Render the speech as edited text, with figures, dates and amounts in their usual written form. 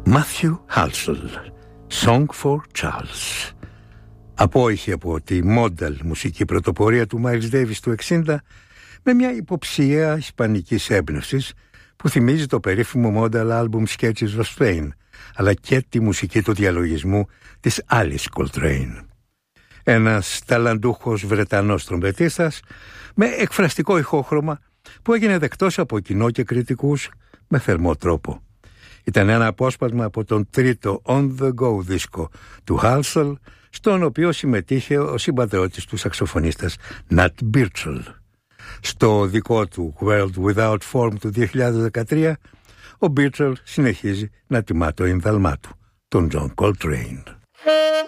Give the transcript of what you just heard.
Matthew Halsall, Song for Charles. Απόϊχε από τη modal μουσική πρωτοπορία του Miles Davis του 60 με μια υποψία ισπανικής έμπνευσης που θυμίζει το περίφημο modal album Sketches of Spain, αλλά και τη μουσική του διαλογισμού της Alice Coltrane. Ένας ταλαντούχος Βρετανός τρομπετίστας με εκφραστικό ηχόχρωμα που έγινε δεκτός από κοινό και κριτικούς με θερμό τρόπο. Ήταν ένα απόσπασμα από τον τρίτο On The Go δίσκο του Halsall, στον οποίο συμμετείχε ο συμπατριώτης του σαξοφωνίστας Nat Birchall. Στο δικό του World Without Form του 2013, ο Birchall συνεχίζει να τιμά το ίνδαλμά του, τον John Coltrane.